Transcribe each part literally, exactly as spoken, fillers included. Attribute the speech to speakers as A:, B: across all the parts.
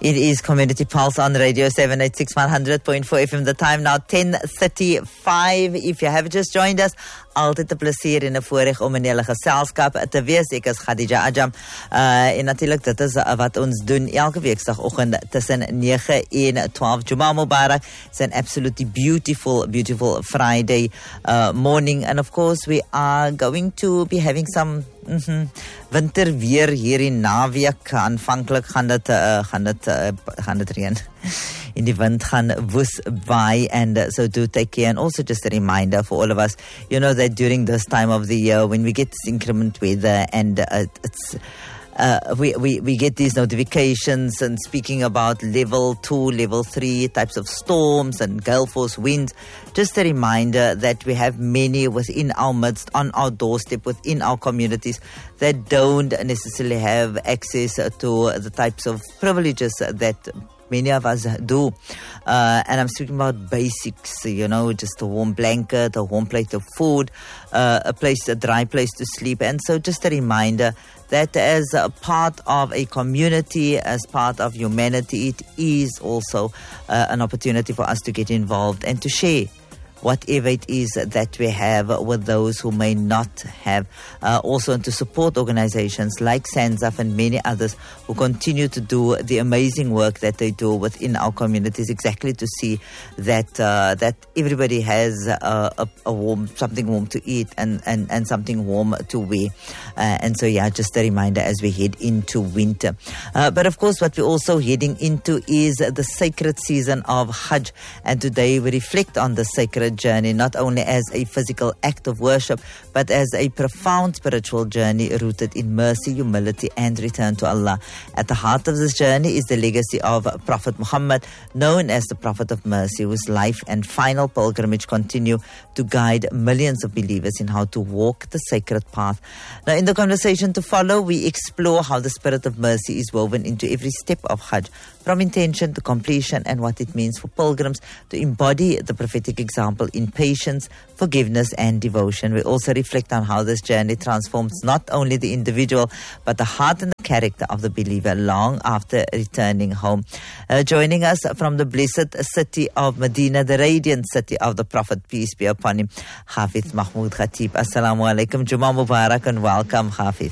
A: It is Community Pulse on Radio seven eighty-six one hundred point four F M. The time now ten thirty-five. If you have just joined us, altyd 'n plesier en 'n voorreg om in julle geselskap te wees. Ek is Khadija Ajam. Uh, en natuurlik dit is uh, wat ons doen elke weekdagoggend tussen nine en twaalf. Jumaa Mubarak. It's an absolutely beautiful, beautiful Friday uh, morning. And of course, we are going to be having some Mm-hmm. winter weer hier in naweek. Aanvanklik gaan dit uh, gaan dit uh, gaan dit reën. In die wind gaan woes waai, and uh, so do take care. And also just a reminder for all of us, you know that during this time of the year when we get this inclement weather and uh, it's Uh, we, we, we get these notifications and speaking about level two, level three types of storms and gale force winds. Just a reminder that we have many within our midst, on our doorstep, within our communities that don't necessarily have access to the types of privileges that many of us do. Uh, and I'm speaking about basics, you know, just a warm blanket, a warm plate of food, uh, a place, a dry place to sleep. And so just a reminder that as a part of a community, as part of humanity, it is also uh, an opportunity for us to get involved and to share whatever it is that we have with those who may not have. Uh, also to support organizations like SANZAF and many others who continue to do the amazing work that they do within our communities, exactly to see that uh, that everybody has uh, a, a warm, something warm to eat and, and, and something warm to wear. Uh, and so, yeah, just a reminder as we head into winter. Uh, but of course, what we're also heading into is the sacred season of Hajj. And today we reflect on the sacred journey, not only as a physical act of worship, but as a profound spiritual journey rooted in mercy, humility, and return to Allah. At the heart of this journey is the legacy of Prophet Muhammad, known as the Prophet of Mercy, whose life and final pilgrimage continue to guide millions of believers in how to walk the sacred path. Now, in the conversation to follow, we explore how the spirit of mercy is woven into every step of Hajj, from intention to completion, and what it means for pilgrims to embody the prophetic example in patience, forgiveness, and devotion. We also reflect on how this journey transforms not only the individual, but the heart and the character of the believer long after returning home. Uh, joining us from the blessed city of Medina, the radiant city of the Prophet, peace be upon him, Hafiz Mahmoud Khatib. Assalamu alaikum, Jumaa Mubarak, and welcome, Hafiz.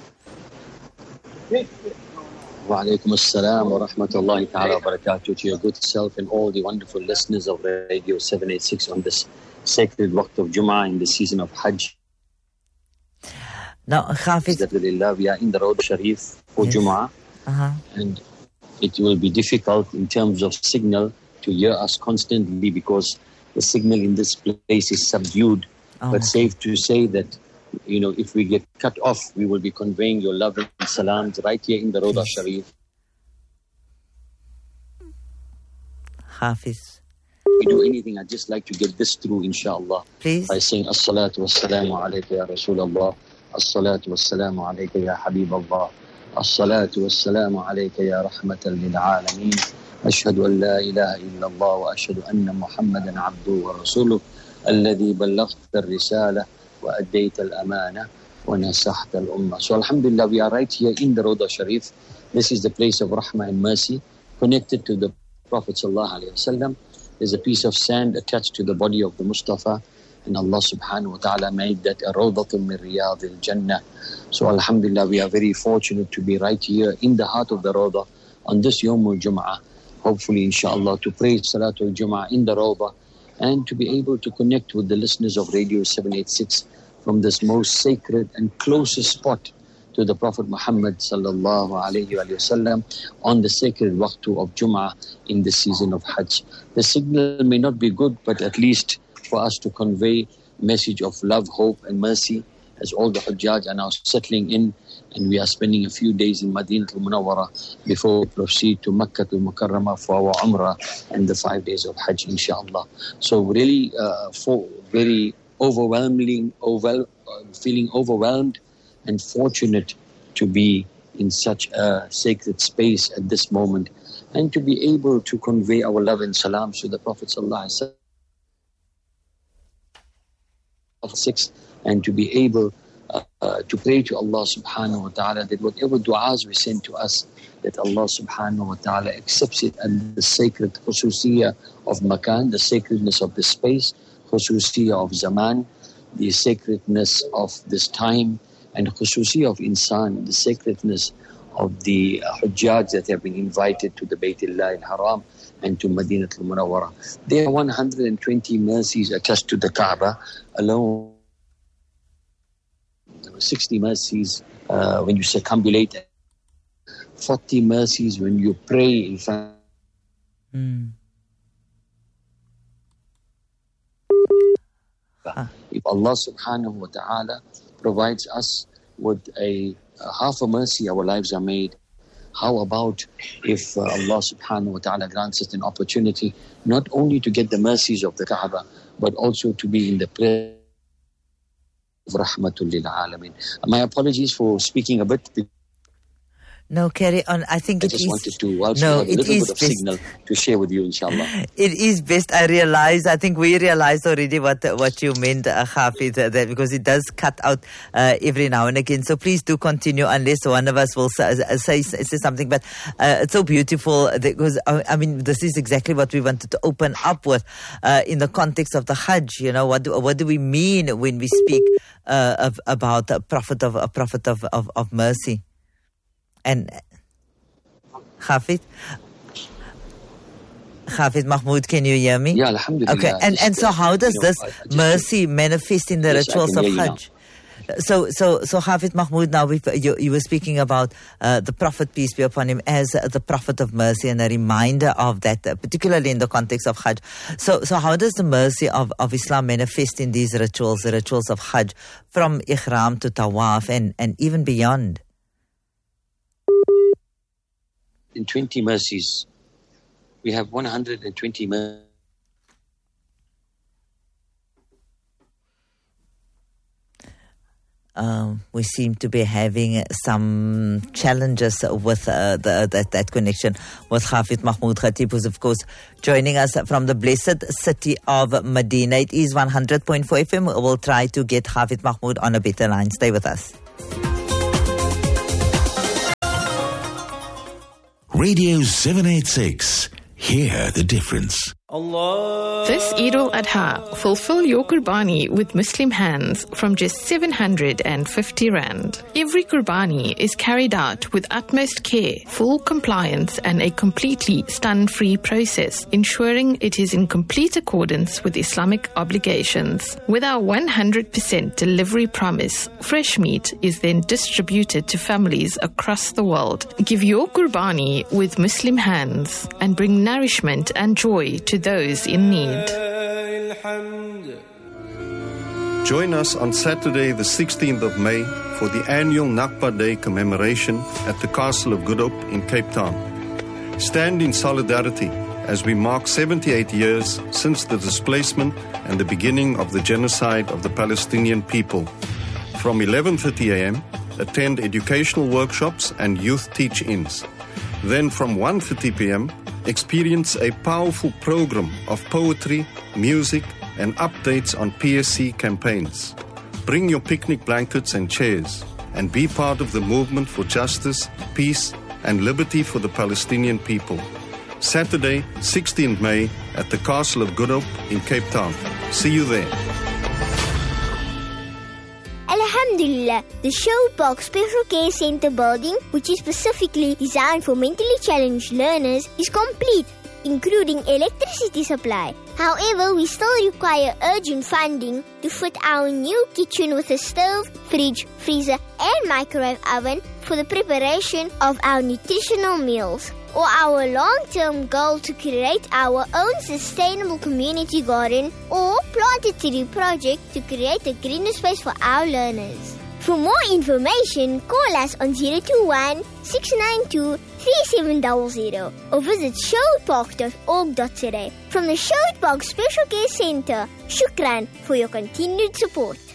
B: Wa alaikum assalam wa rahmatullahi ta'ala wa barakatuh to your good self and all the wonderful listeners of Radio seven eighty-six on this sacred waqt of Jummah in the season of Hajj.
A: Now, Hafiz,
B: Alhamdulillah, we are in the Road Sharif for yes. Jummah, uh-huh. and it will be difficult in terms of signal to hear us constantly because the signal in this place is subdued, oh. but safe to say that, you know, if we get cut off, we will be conveying your love and salams right here in the Roda Sharif.
A: Hafiz.
B: If we do anything, I'd just like to get this through, inshallah.
A: Please.
B: By saying, As-salatu was-salamu alayka ya Rasulallah. As-salatu was-salamu alayka ya Habiballah. As-salatu was-salamu alayka ya rahmatan lil-alameen. Ashhadu an la ilaha illallah wa ashhadu anna Muhammadan abduhu wa rasuluh. Alladhi ballaghta ar-risalah. وأديت الأمانة ونصحت الأمة. So Alhamdulillah, we are right here in the Roda Sharif. This is the place of Rahmah and Mercy, connected to the Prophet Sallallahu Alaihi Wasallam. There's a piece of sand attached to the body of the Mustafa, and Allah Subhanahu Wa Ta'ala made that a Rodatun min Riyadh al-Jannah. So Alhamdulillah, we are very fortunate to be right here in the heart of the Roda on this Yawm al-Jum'ah. Hopefully, inshallah, to pray Salatul Jum'ah in the Roda, and to be able to connect with the listeners of Radio seven eighty-six from this most sacred and closest spot to the Prophet Muhammad sallallahu alayhi wa sallam on the sacred waqtu of Jum'ah in the season of Hajj. The signal may not be good, but at least for us to convey message of love, hope and mercy as all the Hujjaj are now settling in, and we are spending a few days in Madinah al-Munawwara before we proceed to Makkah al-Mukarramah for our Umrah and the five days of Hajj, inshallah. So really, uh, for very overwhelming, over, uh, feeling overwhelmed and fortunate to be in such a sacred space at this moment, and to be able to convey our love and salams to the Prophet sallallahu alaihi wasallam, and to be able uh, uh, to pray to Allah subhanahu wa ta'ala that whatever du'as we send to us, that Allah subhanahu wa ta'ala accepts it, and the sacred khususiyya of makan, the sacredness of the space, khususiyya of zaman, the sacredness of this time, and khususiyya of insan, the sacredness of the uh, hujjaj that have been invited to the Baytullah al-Haram and to Madinat al-Munawwara. There are one hundred twenty mercies attached to the Kaaba alone. sixty mercies uh, when you circumambulate, forty mercies when you pray in front.
A: Mm.
B: Ah. If Allah subhanahu wa ta'ala provides us with a, a half a mercy, our lives are made. How about if uh, Allah subhanahu wa ta'ala grants us an opportunity not only to get the mercies of the Kaaba, but also to be in the presence of Rahmatul Lil Alameen. My apologies for speaking a bit.
A: No, carry on. I think
B: I
A: it
B: just
A: is.
B: wanted to also
A: no,
B: have a
A: it
B: little
A: is
B: bit of
A: best.
B: signal to share with you, inshallah.
A: It is best. I realize. I think we realized already what what you meant, uh, Hafid, uh, that because it does cut out uh, every now and again. So please do continue, unless one of us will say say, say something. But uh, it's so beautiful because uh, I mean, this is exactly what we wanted to open up with uh, in the context of the Hajj. You know, what do, what do we mean when we speak uh, of, about a prophet of a prophet of, of, of mercy? And Hafid, Hafid Mahmoud, can you hear me?
B: Yeah, alhamdulillah.
A: Okay, and, and so how does
B: you know,
A: this
B: I- I just-
A: mercy manifest in the
B: Yes, I
A: rituals
B: can
A: of
B: hear you now.
A: Hajj? So, so, so Hafid Mahmoud, now we, you, you were speaking about uh, the Prophet, peace be upon him, as uh, the Prophet of mercy, and a reminder of that, uh, particularly in the context of Hajj. So, so how does the mercy of, of Islam manifest in these rituals, the rituals of Hajj, from Ihram to Tawaf and, and even beyond?
B: In twenty mercies, we have one hundred twenty mercies.
A: Um, we seem to be having some challenges with uh, the, that, that connection with Hafid Mahmoud Khatib, who's of course joining us from the blessed city of Medina. It is one hundred point four F M. We'll try to get Hafid Mahmoud on a better line. Stay with us.
C: Radio seven eighty-six. Hear the difference.
D: This Eid al-Adha, fulfill your Qurbani with Muslim hands from just seven hundred fifty rand. Every Qurbani is carried out with utmost care, full compliance and a completely stun-free process, ensuring it is in complete accordance with Islamic obligations. With our one hundred percent delivery promise, fresh meat is then distributed to families across the world. Give your Qurbani with Muslim hands and bring nourishment and joy to those in need.
E: Join us on Saturday the sixteenth of May for the annual Nakba Day commemoration at the Castle of Good Hope in Cape Town. Stand in solidarity as we mark seventy-eight years since the displacement and the beginning of the genocide of the Palestinian people. From eleven thirty a.m., attend educational workshops and youth teach-ins. Then from one thirty p.m., experience a powerful program of poetry, music, and updates on P S C campaigns. Bring your picnic blankets and chairs and be part of the movement for justice, peace, and liberty for the Palestinian people. Saturday, sixteenth May, at the Castle of Good Hope in Cape Town. See you there.
F: Alhamdulillah, the Sherwood Park Special Care Centre building, which is specifically designed for mentally challenged learners, is complete, including electricity supply. However, we still require urgent funding to fit our new kitchen with a stove, fridge, freezer, and microwave oven for the preparation of our nutritional meals, or our long-term goal to create our own sustainable community garden, or plant a tree project to create a greener space for our learners. For more information, call us on zero two one, six nine two, three seven zero zero or visit sherwood park dot org dot za. From the Sherwood Park Special Care Centre, shukran for your continued support.